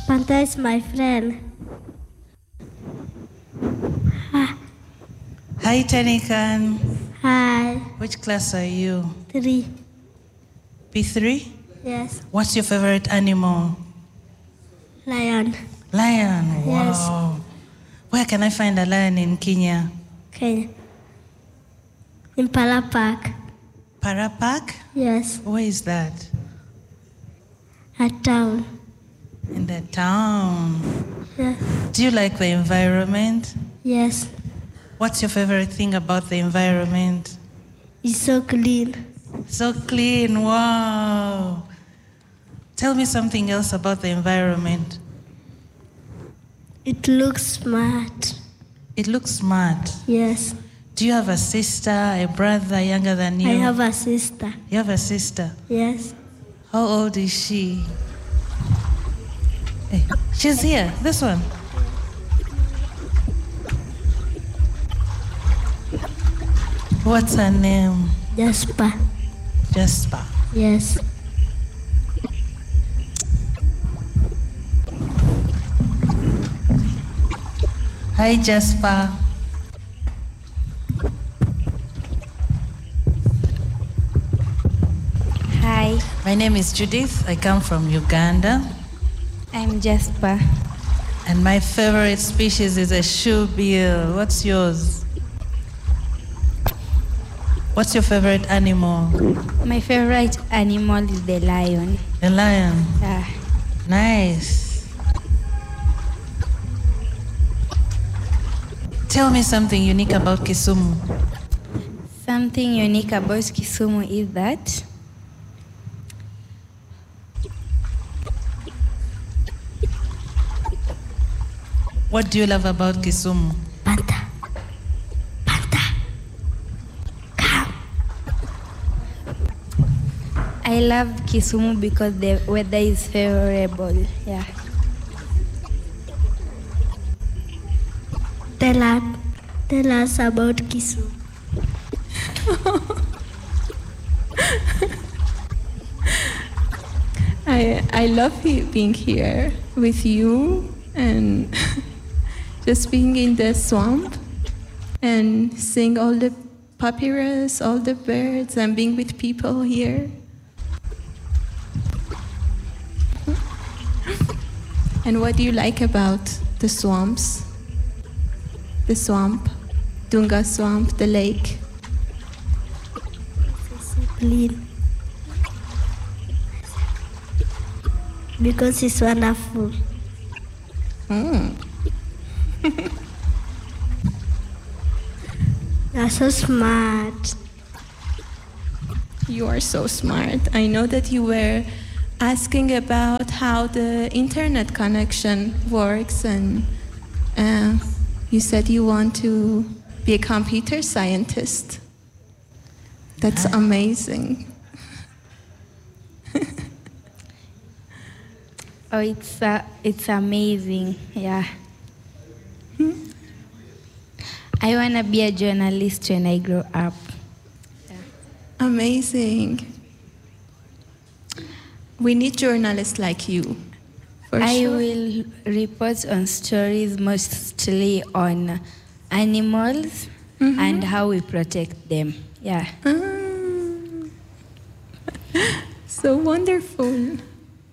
Panther is my friend. Hi, Tanikan. Hi. Which class are you? 3. P3? Yes. What's your favorite animal? Lion. Lion. Yes. Wow. Where can I find a lion in Kenya? Okay. Impala Park. Para Park? Yes. Where is that? A town. In the town. Yeah. Do you like the environment? Yes. What's your favorite thing about the environment? It's so clean. So clean. Wow. Tell me something else about the environment. It looks smart. It looks smart. Yes. Do you have a sister, a brother younger than you? I have a sister. You have a sister? Yes. How old is she? Hey, she's here. This one. What's her name? Jasper. Jasper. Yes. Hi, Jasper. Hi, My name is Judith. I come from Uganda. I'm Jasper. And my favorite species is a shoebill. What's yours? What's your favorite animal? My favorite animal is the lion. The lion. Yeah. Nice. Tell me something unique about Kisumu. Something unique about Kisumu is that What do you love about Kisumu? Panther. Panther. Come. I love Kisumu because the weather is favorable. Yeah. Tell us about Kisumu. I love being here with you and just being in the swamp and seeing all the papyrus, all the birds, and being with people here. And what do you like about the swamps? The swamp, Dunga swamp, the lake. It's so clean. Because it's wonderful. You're so smart. You are so smart. I know that you were asking about how the internet connection works, and you said you want to be a computer scientist. That's amazing. Oh, it's amazing. Yeah. I want to be a journalist when I grow up. Amazing. We need journalists like you. For I sure. will report on stories mostly on animals and how we protect them. Yeah. So wonderful.